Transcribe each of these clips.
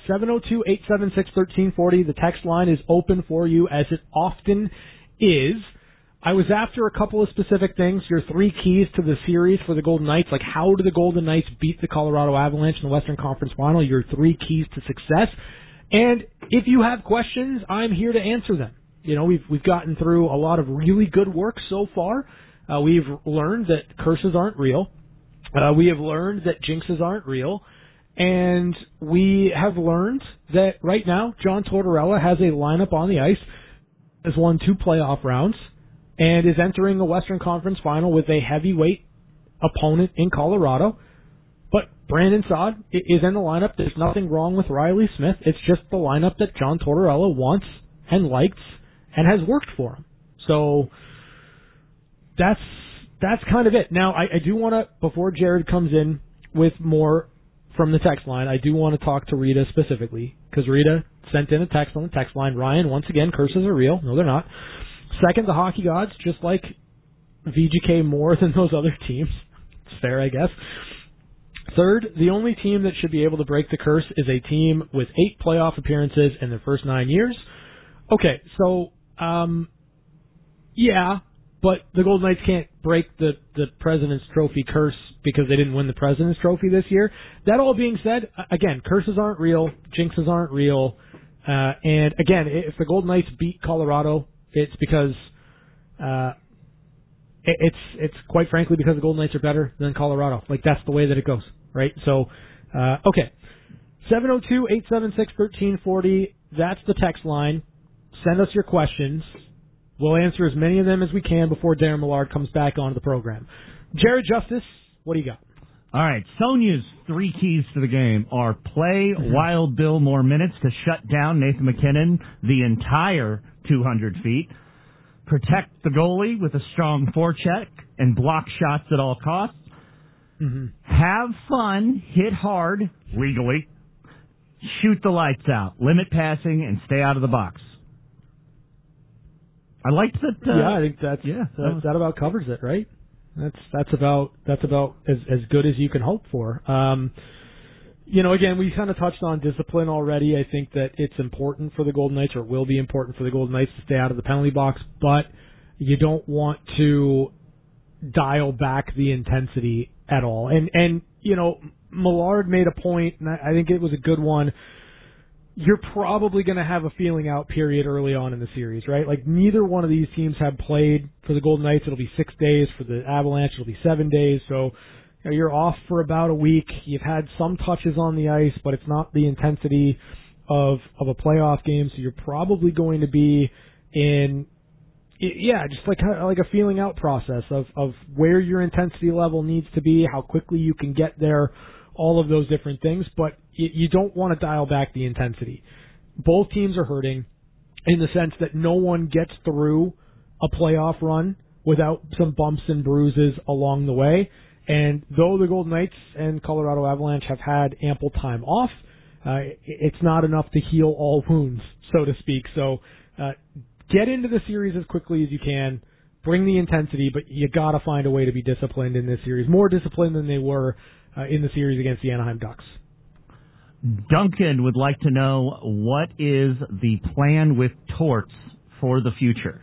702-876-1340. The text line is open for you, as it often is. I was after a couple of specific things. Your three keys to the series for the Golden Knights, like how do the Golden Knights beat the Colorado Avalanche in the Western Conference Final, your three keys to success. And if you have questions, I'm here to answer them. You know, we've gotten through a lot of really good work so far. We've learned that curses aren't real. We have learned that jinxes aren't real. And we have learned that right now, John Tortorella has a lineup on the ice, has won 2 playoff rounds, and is entering the Western Conference Final with a heavyweight opponent in Colorado. But Brandon Saad is in the lineup. There's nothing wrong with Riley Smith. It's just the lineup that John Tortorella wants and likes and has worked for him. So that's kind of it. Now, I do want to, before Jared comes in with more from the text line, I do want to talk to Rita specifically, because Rita sent in a text on the text line. Ryan, once again, curses are real. No, they're not. Second, the hockey gods just like VGK more than those other teams. It's fair, I guess. Third, the only team that should be able to break the curse is a team with 8 playoff appearances in their first 9 years. Okay, so, yeah, but the Golden Knights can't break the President's Trophy curse because they didn't win the President's Trophy this year. That all being said, again, curses aren't real, jinxes aren't real, and again, if the Golden Knights beat Colorado, it's because it's quite frankly because the Golden Knights are better than Colorado. Like, that's the way that it goes, right? So, okay. 702-876-1340. That's the text line. Send us your questions. We'll answer as many of them as we can before Darren Millard comes back onto the program. Jared Justice, what do you got? All right, Sonia's 3 keys to the game are play Wild Bill more minutes to shut down Nathan MacKinnon the entire 200 feet, protect the goalie with a strong forecheck and block shots at all costs, have fun, hit hard, legally, shoot the lights out, limit passing, and stay out of the box. I liked that. I think that about covers it, right? That's about as good as you can hope for. Again, we kind of touched on discipline already. I think that it's important for the Golden Knights, or it will be important for the Golden Knights to stay out of the penalty box, but you don't want to dial back the intensity at all. And Millard made a point, and I think it was a good one. You're probably going to have a feeling out period early on in the series, right? Like, neither one of these teams have played. For the Golden Knights, it'll be 6 days. For the Avalanche, it'll be 7 days. So you're off for about a week. You've had some touches on the ice, but it's not the intensity of a playoff game. So you're probably going to be in, just like a feeling out process of where your intensity level needs to be, how quickly you can get there, all of those different things, but you don't want to dial back the intensity. Both teams are hurting in the sense that no one gets through a playoff run without some bumps and bruises along the way. And though the Golden Knights and Colorado Avalanche have had ample time off, it's not enough to heal all wounds, so to speak. So get into the series as quickly as you can. Bring the intensity, but you got to find a way to be disciplined in this series. More disciplined than they were in the series against the Anaheim Ducks. Duncan would like to know, what is the plan with Torts for the future?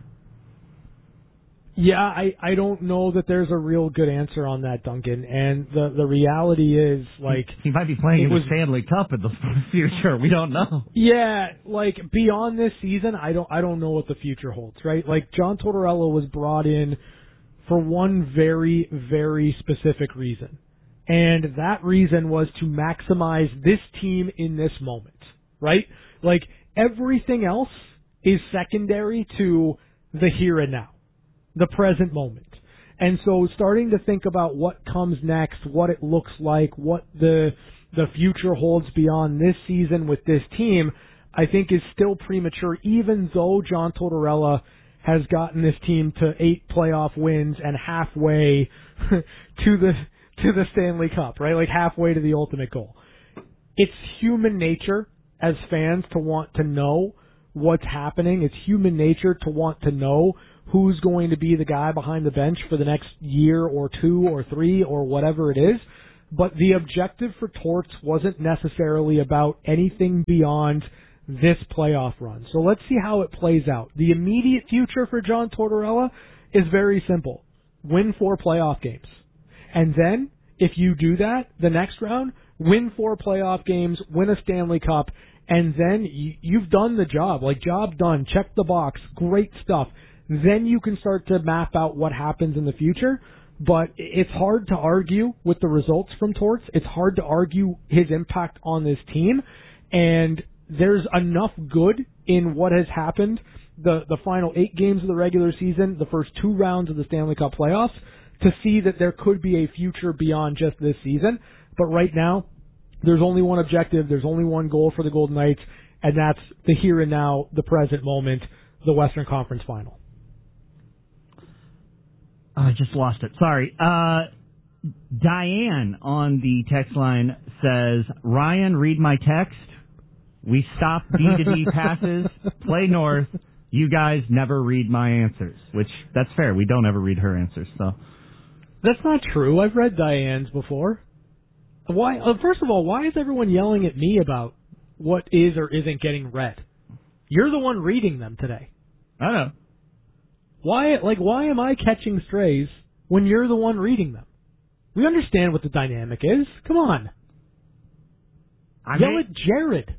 Yeah, I don't know that there's a real good answer on that, Duncan. And the reality is, like, he might be playing in the Stanley Cup in the future. We don't know. Yeah, like, beyond this season, I don't know what the future holds, right? Like, John Tortorella was brought in for one very, very specific reason. And that reason was to maximize this team in this moment, right? Like, everything else is secondary to the here and now, the present moment. And so starting to think about what comes next, what it looks like, what the future holds beyond this season with this team, I think is still premature, even though John Tortorella has gotten this team to 8 playoff wins and halfway to the Stanley Cup, right? Like, halfway to the ultimate goal. It's human nature as fans to want to know what's happening. It's human nature to want to know who's going to be the guy behind the bench for the next year or 2 or 3 or whatever it is. but the objective for Torts wasn't necessarily about anything beyond this playoff run. So let's see how it plays out. The immediate future for John Tortorella is very simple. Win 4 playoff games. And then, if you do that, the next round, win 4 playoff games, win a Stanley Cup, and then you've done the job. Like, job done. Check the box. Great stuff. Then you can start to map out what happens in the future. But it's hard to argue with the results from Torts. It's hard to argue his impact on this team. And there's enough good in what has happened, the final 8 games of the regular season, the first 2 rounds of the Stanley Cup playoffs, to see that there could be a future beyond just this season. But right now, there's only one objective, there's only one goal for the Golden Knights, and that's the here and now, the present moment, the Western Conference Final. I just lost it. Sorry. Diane on the text line says, Ryan, read my text. We stop D-to-D passes, play north. You guys never read my answers, which that's fair. We don't ever read her answers. So that's not true. I've read Diane's before. Why? First of all, why is everyone yelling at me about what is or isn't getting read? You're the one reading them today. I know. Why am I catching strays when you're the one reading them? We understand what the dynamic is. Come on. Yell at Jared.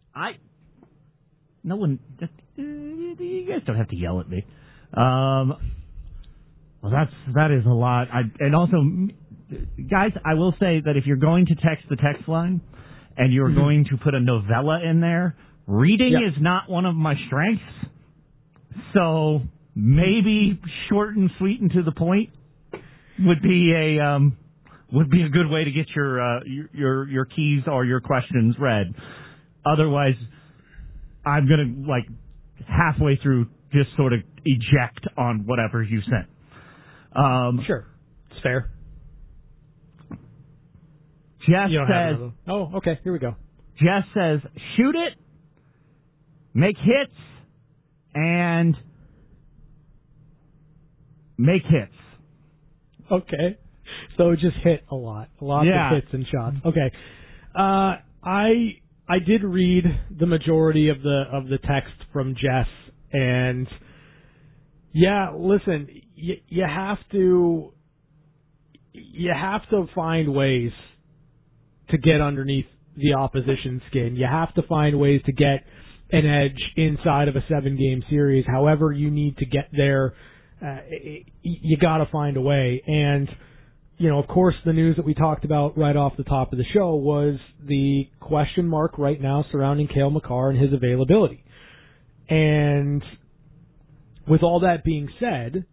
No one. You guys don't have to yell at me. Well, that is a lot. And also, guys, I will say that if you're going to text the text line and you're going to put a novella in there, reading is not one of my strengths. So maybe short and sweet and to the point would be a good way to get your keys or your questions read. Otherwise, I'm going to, halfway through, just sort of eject on whatever you sent. Sure. It's fair. Jess says... Oh, okay. Here we go. Jess says, shoot it, make hits, and make hits. Okay. So just hit a lot. A lot of hits and shots. Okay. I did read the majority of the text from Jess, and listen, you have to find ways to get underneath the opposition's skin. You have to find ways to get an edge inside of a 7-game series. However you need to get there, you got to find a way. And of course, the news that we talked about right off the top of the show was the question mark right now surrounding Cale Makar and his availability. And with all that being said,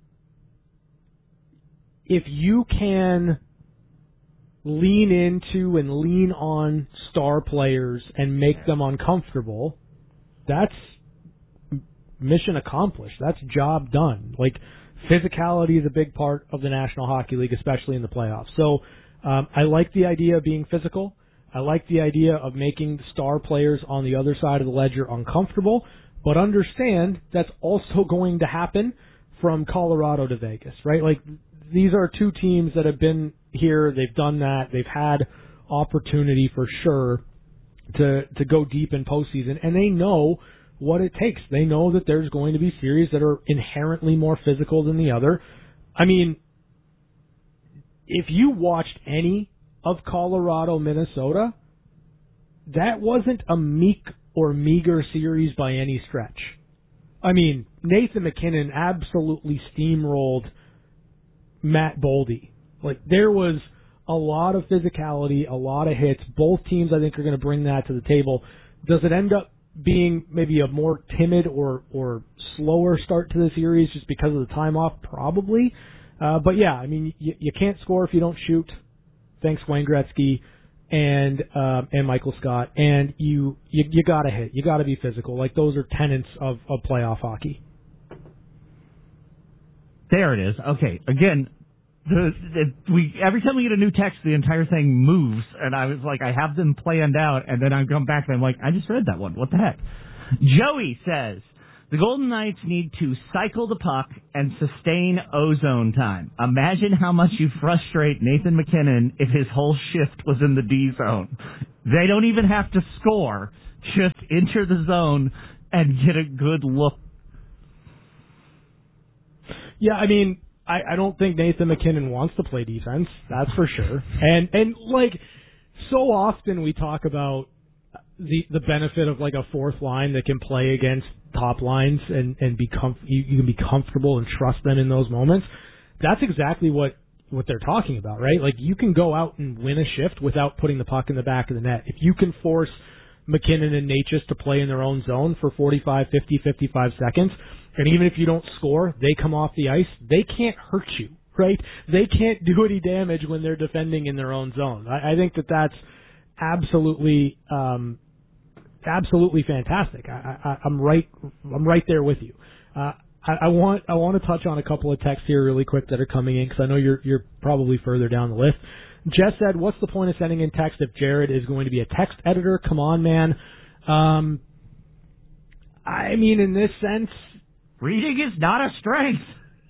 if you can lean into and lean on star players and make them uncomfortable, that's mission accomplished. That's job done. Physicality is a big part of the National Hockey League, especially in the playoffs. So I like the idea of being physical. I like the idea of making the star players on the other side of the ledger uncomfortable, but understand that's also going to happen from Colorado to Vegas, right? These are 2 teams that have been here. They've done that. They've had opportunity for sure to go deep in postseason, and they know what it takes. They know that there's going to be series that are inherently more physical than the other. I mean, if you watched any of Colorado, Minnesota, that wasn't a meek or meager series by any stretch. I mean, Nathan MacKinnon absolutely steamrolled Matt Boldy. There was a lot of physicality, a lot of hits. Both teams, I think, are going to bring that to the table. Does it end up being maybe a more timid or slower start to the series just because of the time off? Probably. But yeah, I mean, you can't score if you don't shoot. Thanks, Wayne Gretzky and Michael Scott. And you gotta hit. You gotta be physical. Those are tenets of playoff hockey. There it is. Okay. Again, every time we get a new text, the entire thing moves, and I was like, I have them planned out, and then I come back and I'm like, I just read that one. What the heck? Joey says, The Golden Knights need to cycle the puck and sustain ozone time. Imagine how much you frustrate Nathan MacKinnon if his whole shift was in the D zone. They don't even have to score. Just enter the zone and get a good look. Yeah, I mean, I don't think Nathan MacKinnon wants to play defense. That's for sure. And like, so often we talk about the benefit of like a fourth line that can play against top lines and you can be comfortable and trust them in those moments. That's exactly what they're talking about, right? Like, you can go out and win a shift without putting the puck in the back of the net. If you can force MacKinnon and Necas to play in their own zone for 45, 50, 55 seconds, and even if you don't score, they come off the ice, they can't hurt you, right? They can't do any damage when they're defending in their own zone. I think that's absolutely fantastic. I'm right there with you. I want to touch on a couple of texts here really quick that are coming in, because I know you're probably further down the list. Jess said, "What's the point of sending in text if Jared is going to be a text editor? Come on, man." I mean, in this sense, reading is not a strength.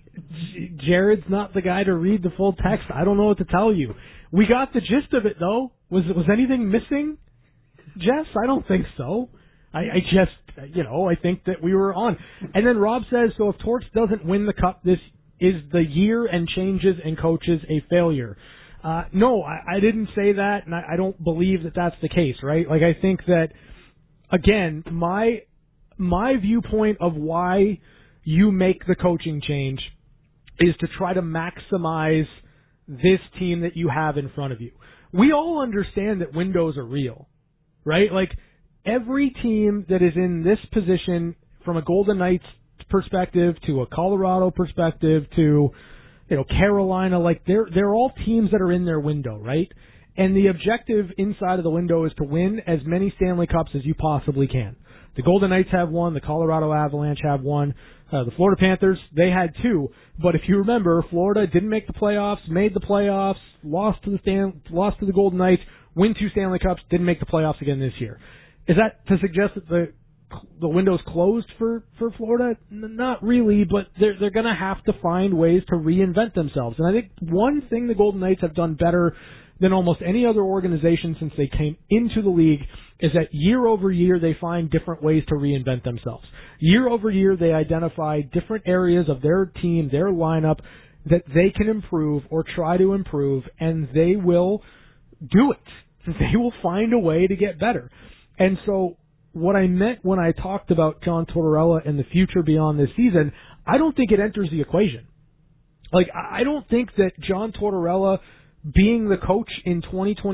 Jared's not the guy to read the full text. I don't know what to tell you. We got the gist of it, though. Was anything missing, Jess? I don't think so. I just, I think that we were on. And then Rob says, so if Torts doesn't win the cup, this is the year and changes and coaches a failure. No, I didn't say that, and I don't believe that that's the case, right? Like, I think that, again, my viewpoint of why you make the coaching change is to try to maximize this team that you have in front of you. We all understand that windows are real, right? Like, every team that is in this position, from a Golden Knights perspective to a Colorado perspective to, Carolina, like, they're all teams that are in their window, right? And the objective inside of the window is to win as many Stanley Cups as you possibly can. The Golden Knights have one. The Colorado Avalanche have one. The Florida Panthers, they had two. But if you remember, Florida didn't make the playoffs, made the playoffs, lost to the Golden Knights, win 2 Stanley Cups, didn't make the playoffs again this year. Is that to suggest that the window's closed for Florida? Not really, but they're going to have to find ways to reinvent themselves. And I think one thing the Golden Knights have done better than almost any other organization since they came into the league is that year over year they find different ways to reinvent themselves. Year over year they identify different areas of their team, their lineup, that they can improve or try to improve, and they will do it. They will find a way to get better. And so what I meant when I talked about John Tortorella and the future beyond this season, I don't think it enters the equation. Like, I don't think that John Tortorella being the coach in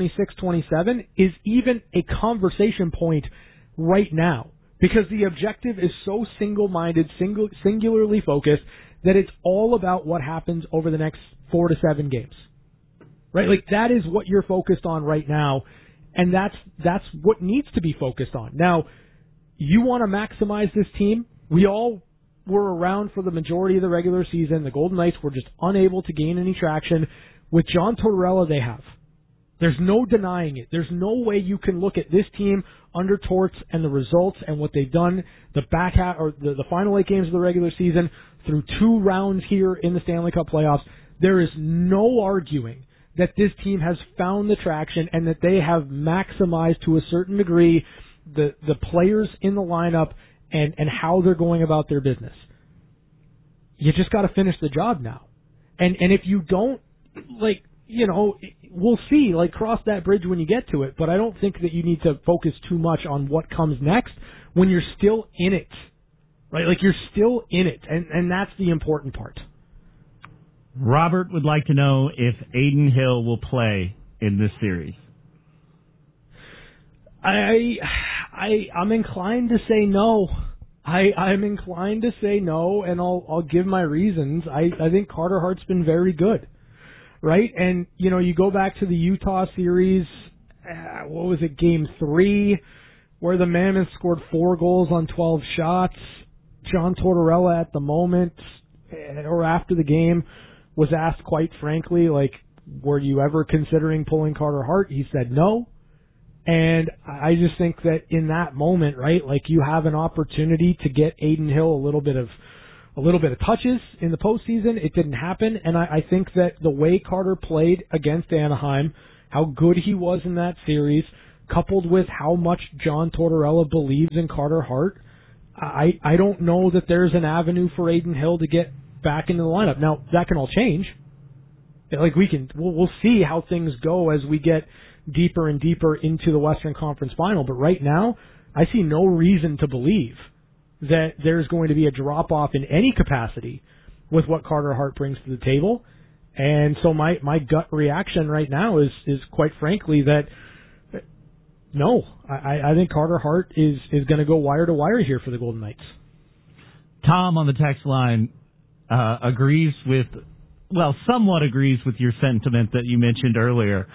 2026-27 is even a conversation point right now, because the objective is so single-minded, singularly focused, that it's all about what happens over the next 4 to 7 games. Right? Like, that is what you're focused on right now, and that's what needs to be focused on. Now, you want to maximize this team. We all were around for the majority of the regular season. The Golden Knights were just unable to gain any traction. With John Tortorella, they have. There's no denying it. There's no way you can look at this team under Torts and the results and what they've done the back half or the final 8 games of the regular season through 2 rounds here in the Stanley Cup playoffs. There is no arguing that this team has found the traction and that they have maximized to a certain degree the players in the lineup and how they're going about their business. You just got to finish the job now. And if you don't, like, we'll see, like, cross that bridge when you get to it, but I don't think that you need to focus too much on what comes next when you're still in it, right? Like, you're still in it, and that's the important part. Robert would like to know if Adin Hill will play in this series. I'm inclined to say no. I'm inclined to say no, and I'll give my reasons. I think Carter Hart's been very good. Right? And, you go back to the Utah series, what was it, Game 3, where the Mammoths scored 4 goals on 12 shots. John Tortorella at the moment, or after the game, was asked quite frankly, like, were you ever considering pulling Carter Hart? He said no. And I just think that in that moment, right, like you have an opportunity to get Adin Hill a little bit of touches in the postseason. It didn't happen, and I think that the way Carter played against Anaheim, how good he was in that series, coupled with how much John Tortorella believes in Carter Hart, I don't know that there's an avenue for Adin Hill to get back into the lineup. Now, that can all change. Like we'll see how things go as we get deeper and deeper into the Western Conference Final. But right now, I see no reason to believe that there's going to be a drop-off in any capacity with what Carter Hart brings to the table. And so my gut reaction right now is quite frankly that no, I think Carter Hart is going to go wire to wire here for the Golden Knights. Tom on the text line somewhat agrees with your sentiment that you mentioned earlier.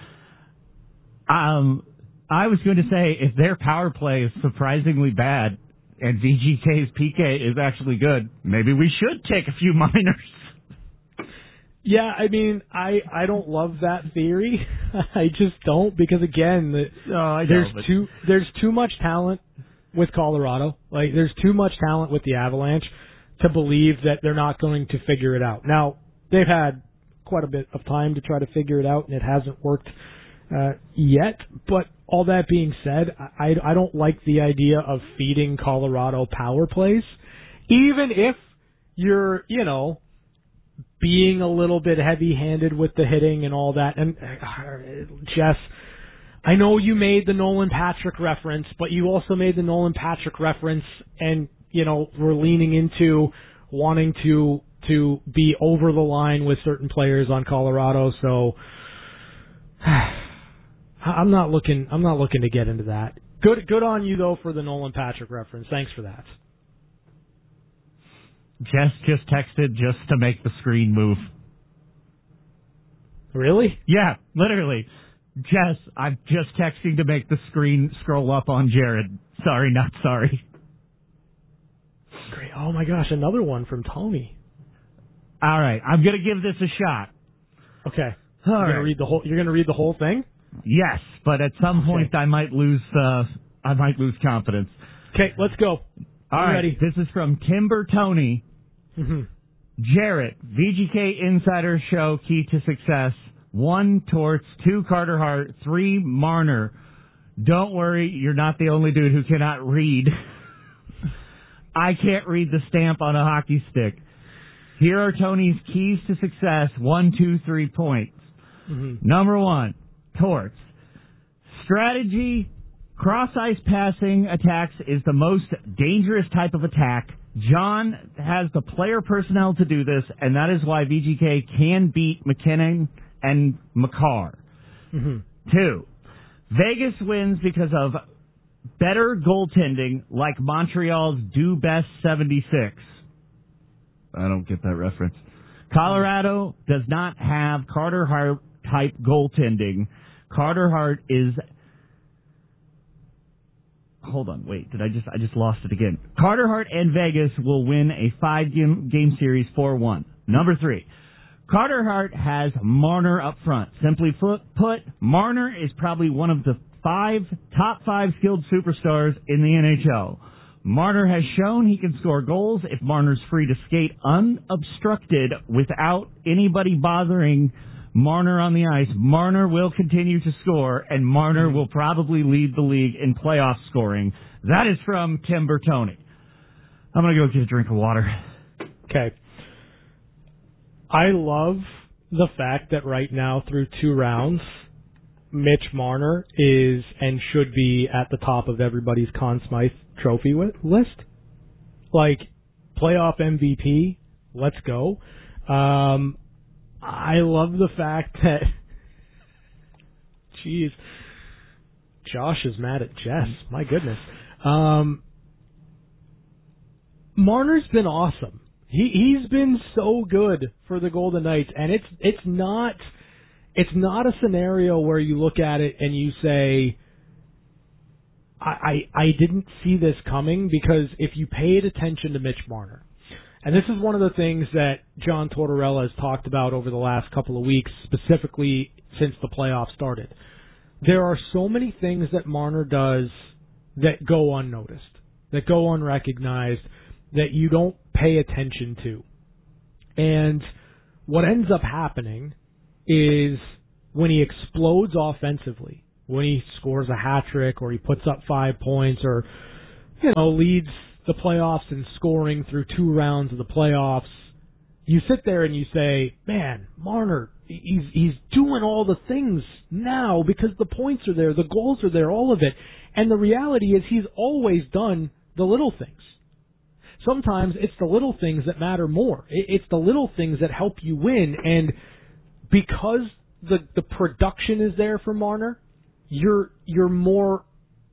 I was going to say, if their power play is surprisingly bad and VGK's PK is actually good, maybe we should take a few minors. Yeah, I mean, I don't love that theory. I just don't, because again, there's too much talent with Colorado. Like, there's too much talent with the Avalanche to believe that they're not going to figure it out. Now, they've had quite a bit of time to try to figure it out, and it hasn't worked yet. But all that being said, I don't like the idea of feeding Colorado power plays, even if you're, being a little bit heavy-handed with the hitting and all that. And Jess, I know you made the Nolan Patrick reference, but you also made the Nolan Patrick reference, and we're leaning into wanting to be over the line with certain players on Colorado. So I'm not looking to get into that. Good on you though for the Nolan Patrick reference. Thanks for that. Jess just texted just to make the screen move. Really? Yeah, literally. Jess, I'm just texting to make the screen scroll up on Jared. Sorry, not sorry. Great. Oh my gosh, another one from Tony. All right, I'm going to give this a shot. Okay. You're going to read the whole thing? Yes, but at some point I might lose confidence. Okay, let's go. All right, ready. This is from Timber Tony. Mm-hmm. Jarrett, VGK Insider Show, key to success. 1, Torts. 2, Carter Hart. 3, Marner. Don't worry, you're not the only dude who cannot read. I can't read the stamp on a hockey stick. Here are Tony's keys to success. 1, 2, 3 points. Mm-hmm. Number 1, Torts. Strategy. Cross-ice passing attacks is the most dangerous type of attack. John has the player personnel to do this, and that is why VGK can beat McKinnon and Makar. Mm-hmm. 2, Vegas wins because of better goaltending, like Montreal's Do Best 76. I don't get that reference. Colorado does not have Carter Hart type goaltending. Carter Hart is... Hold on, wait, I just lost it again. Carter Hart and Vegas will win a 5-game series 4-1. Number 3, Carter Hart has Marner up front. Simply put, Marner is probably one of the top 5 skilled superstars in the NHL. Marner has shown he can score goals if Marner's free to skate unobstructed without anybody bothering Marner on the ice. Marner will continue to score, and Marner will probably lead the league in playoff scoring. That is from Timber Tony. I'm going to go get a drink of water. Okay. I love the fact that right now, through 2 rounds, Mitch Marner is and should be at the top of everybody's Conn Smythe trophy list. Like, playoff MVP, let's go. I love the fact that, geez, Josh is mad at Jess. My goodness. Marner's been awesome. He's been so good for the Golden Knights, and it's not a scenario where you look at it and you say, I didn't see this coming, because if you paid attention to Mitch Marner, and this is one of the things that John Tortorella has talked about over the last couple of weeks, specifically since the playoffs started. there are so many things that Marner does that go unnoticed, that go unrecognized, that you don't pay attention to. And what ends up happening is when he explodes offensively, when he scores a hat trick or he puts up 5 points or, leads the playoffs in scoring through 2 rounds of the playoffs, you sit there and you say, man, Marner, he's doing all the things now because the points are there, the goals are there, all of it. And the reality is he's always done the little things. Sometimes it's the little things that matter more. It's the little things that help you win. And because the production is there for Marner, you're more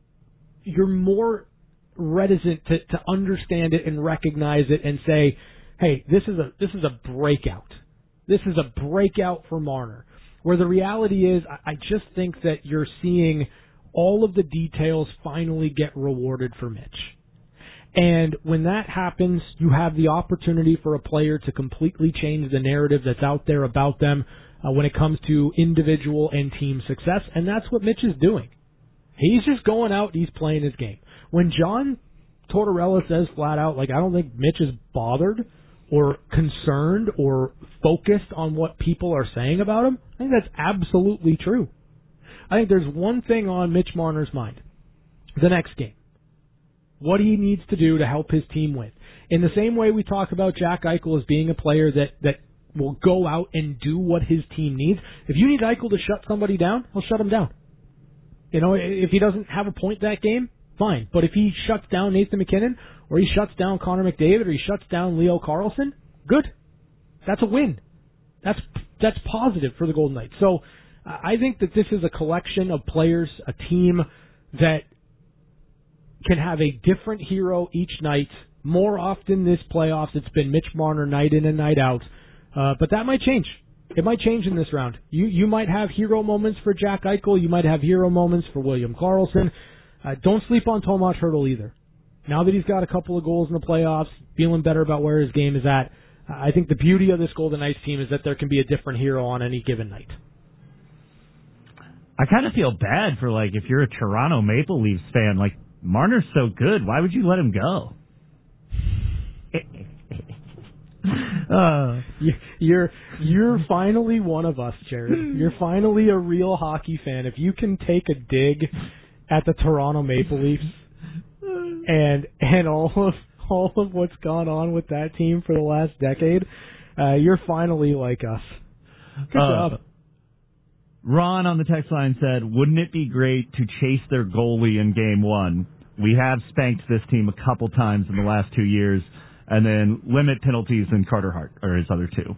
reticent to understand it and recognize it and say, hey, this is a breakout. This is a breakout for Marner. Where the reality is, I just think that you're seeing all of the details finally get rewarded for Mitch. And when that happens, you have the opportunity for a player to completely change the narrative that's out there about them when it comes to individual and team success, and that's what Mitch is doing. He's just going out and he's playing his game. When John Tortorella says flat out, I don't think Mitch is bothered or concerned or focused on what people are saying about him, I think that's absolutely true. I think there's one thing on Mitch Marner's mind: the next game. What he needs to do to help his team win. In the same way we talk about Jack Eichel as being a player that will go out and do what his team needs. If you need Eichel to shut somebody down, he'll shut him down. If he doesn't have a point that game, fine. But if he shuts down Nathan MacKinnon, or he shuts down Connor McDavid, or he shuts down Leo Carlsson, good. That's a win. That's positive for the Golden Knights. So I think that this is a collection of players, a team that can have a different hero each night. More often this playoffs, it's been Mitch Marner night in and night out. But that might change. It might change in this round. You might have hero moments for Jack Eichel. You might have hero moments for William Karlsson. Don't sleep on Tomas Hertl either. Now that he's got a couple of goals in the playoffs, feeling better about where his game is at, I think the beauty of this Golden Knights team is that there can be a different hero on any given night. I kind of feel bad for, if you're a Toronto Maple Leafs fan, Marner's so good. Why would you let him go? You're finally one of us, Jared. You're finally a real hockey fan. If you can take a dig at the Toronto Maple Leafs and all of what's gone on with that team for the last decade, you're finally like us. Good job. Ron on the text line said, wouldn't it be great to chase their goalie in Game 1? We have spanked this team a couple times in the last 2 years, and then limit penalties in Carter Hart, or his other two.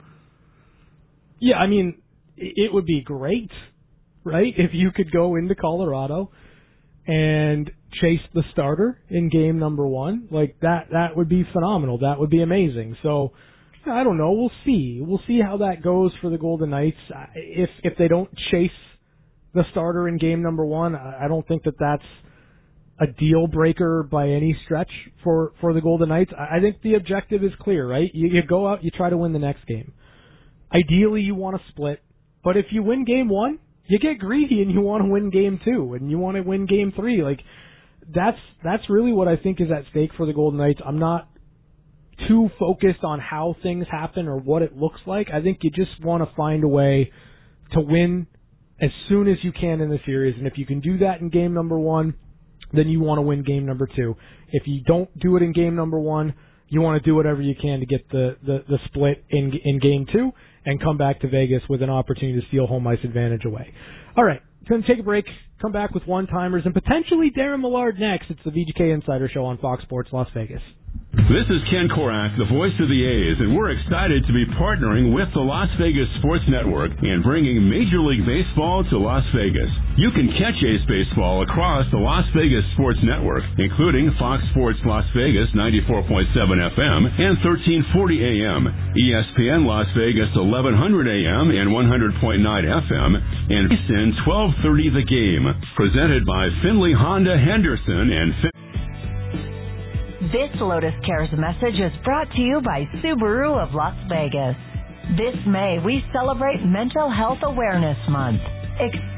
Yeah, it would be great, right, if you could go into Colorado and chase the starter in game number 1. That would be phenomenal. That would be amazing. So, I don't know. We'll see. We'll see how that goes for the Golden Knights. If they don't chase the starter in game number 1, I don't think that's a deal breaker by any stretch for the Golden Knights. I think the objective is clear, right? You go out, you try to win the next game. Ideally, you want to split. But if you win game 1, you get greedy and you want to win game 2 and you want to win game 3. That's really what I think is at stake for the Golden Knights. I'm not too focused on how things happen or what it looks like. I think you just want to find a way to win as soon as you can in the series. And if you can do that in game number 1, then you want to win game number 2. If you don't do it in game number 1, you want to do whatever you can to get the split in game 2 and come back to Vegas with an opportunity to steal home ice advantage away. All right, going to take a break, come back with one-timers, and potentially Darren Millard next. It's the VGK Insider Show on Fox Sports Las Vegas. This is Ken Korak, the voice of the A's, and we're excited to be partnering with the Las Vegas Sports Network and bringing Major League Baseball to Las Vegas. You can catch A's baseball across the Las Vegas Sports Network, including Fox Sports Las Vegas 94.7 FM and 1340 AM, ESPN Las Vegas 1100 AM and 100.9 FM, and SN 1230 The Game. Presented by Finley Honda Henderson and This Lotus Cares message is brought to you by Subaru of Las Vegas. This May, we celebrate Mental Health Awareness Month.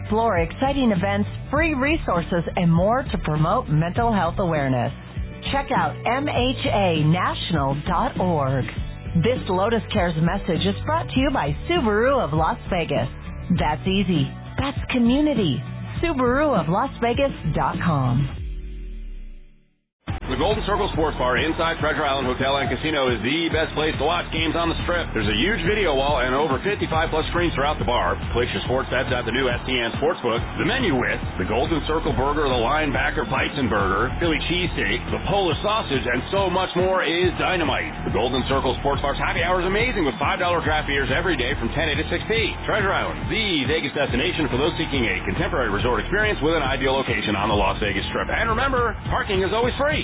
explore exciting events, free resources, and more to promote mental health awareness. Check out MHAnational.org. This Lotus Cares message is brought to you by Subaru of Las Vegas. That's easy. That's community. SubaruofLasVegas.com. The Golden Circle Sports Bar inside Treasure Island Hotel and Casino is the best place to watch games on the Strip. There's a huge video wall and over 55-plus screens throughout the bar. Place your sports bets at the new STN Sportsbook. The menu with the Golden Circle Burger, the Linebacker Bison Burger, Philly Cheesesteak, the Polish Sausage, and so much more is dynamite. The Golden Circle Sports Bar's happy hour is amazing with $5 draft beers every day from 10 a to 6 p. Treasure Island, the Vegas destination for those seeking a contemporary resort experience with an ideal location on the Las Vegas Strip. And remember, parking is always free.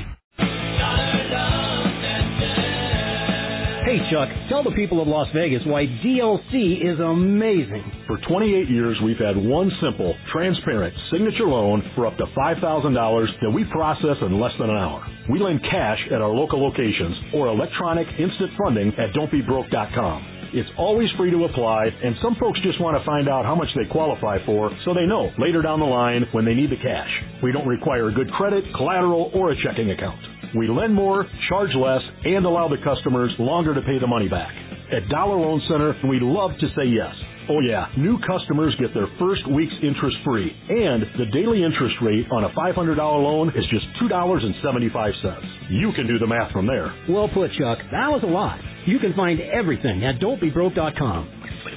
Hey, Chuck, tell the people of Las Vegas why DLC is amazing. For 28 years, we've had one simple, transparent signature loan for up to $5,000 that we process in less than an hour. We lend cash at our local locations or electronic instant funding at don'tbebroke.com. It's always free to apply, and some folks just want to find out how much they qualify for so they know later down the line when they need the cash. We don't require good credit, collateral, or a checking account. We lend more, charge less, and allow the customers longer to pay the money back. At Dollar Loan Center, we love to say yes. Oh yeah, new customers get their first week's interest free, and the daily interest rate on a $500 loan is just $2.75. You can do the math from there. Well put, Chuck. That was a lot. You can find everything at don'tbebroke.com.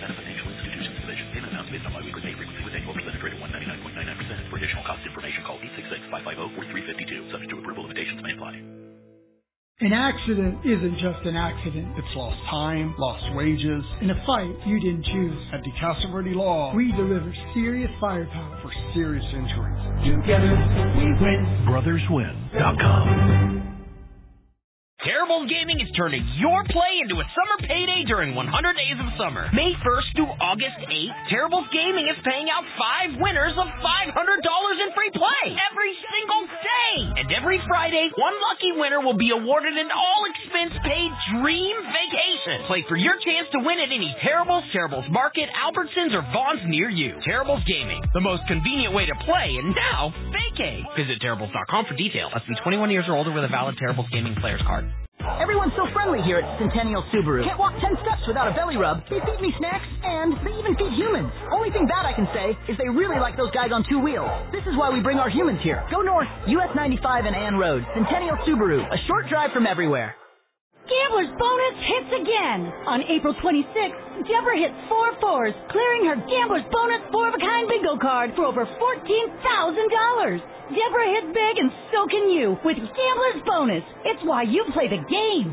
For additional cost information, call 866-550-4352. Subject to approval, limitations may apply. An accident isn't just an accident. It's lost time, lost wages. In a fight you didn't choose. At DeCasa Verde Law, we deliver serious firepower for serious injuries. Together we win. BrothersWin.com. Terribles Gaming is turning your play into a summer payday during 100 Days of Summer. May 1st through August 8th, Terribles Gaming is paying out 5 winners of $500 in free play every single day. And every Friday, one lucky winner will be awarded an all-expense-paid dream vacation. Play for your chance to win at any Terribles, Terribles Market, Albertsons, or Vaughn's near you. Terribles Gaming, the most convenient way to play, and now, vacate. Visit Terribles.com for details. Less than 21 years or older with a valid Terribles Gaming player's card. Everyone's so friendly here at Centennial Subaru. Can't walk 10 steps without a belly rub. They feed me snacks, and they even feed humans. Only thing bad I can say is they really like those guys on 2 wheels. This is why we bring our humans here. Go north, US 95 and Ann Road. Centennial Subaru, a short drive from everywhere. Gambler's Bonus hits again. On April 26th, Deborah hit 4 fours, clearing her Gambler's Bonus 4-of-a-kind bingo card for over $14,000. Deborah hits big, and so can you with Gambler's Bonus. It's why you play the game.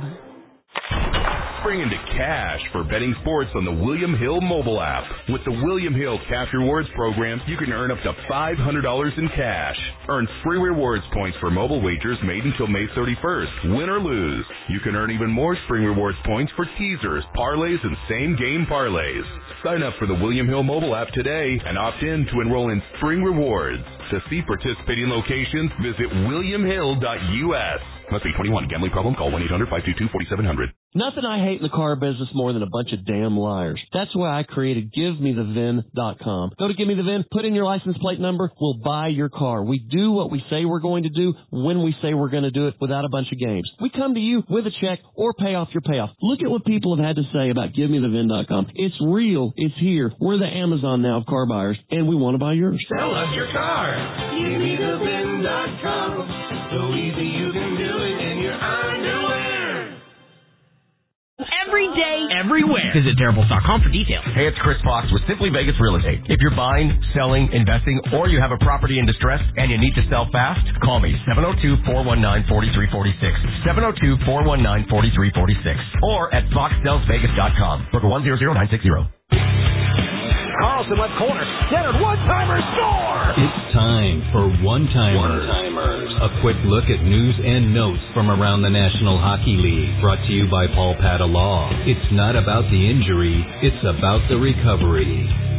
Spring into cash for betting sports on the William Hill mobile app. With the William Hill Cash Rewards program, you can earn up to $500 in cash. Earn free rewards points for mobile wagers made until May 31st. Win or lose, you can earn even more spring rewards points for teasers, parlays, and same-game parlays. Sign up for the William Hill mobile app today and opt in to enroll in spring rewards. To see participating locations, visit williamhill.us. Must be 21. Gambling problem? Call 1-800-522-4700. Nothing I hate in the car business more than a bunch of damn liars. That's why I created GiveMeTheVIN.com. Go to GiveMeTheVIN, put in your license plate number, we'll buy your car. We do what we say we're going to do when we say we're going to do it without a bunch of games. We come to you with a check or pay off your payoff. Look at what people have had to say about GiveMeTheVIN.com. It's real. It's here. We're the Amazon now of car buyers, and we want to buy yours. Sell us your car. GiveMeTheVIN.com. So easy you can do it in your underwear. Every day, everywhere. Visit Terribles.com for details. Hey, it's Chris Fox with Simply Vegas Real Estate. If you're buying, selling, investing, or you have a property in distress and you need to sell fast, call me, 702-419-4346. 702-419-4346. Or at foxsellsvegas.com. Book 100960. Carlson left corner. Centered. One-timer score! It's time for One-Timers. A quick look at news and notes from around the National Hockey League. Brought to you by Paul Pata Law. It's not about the injury. It's about the recovery.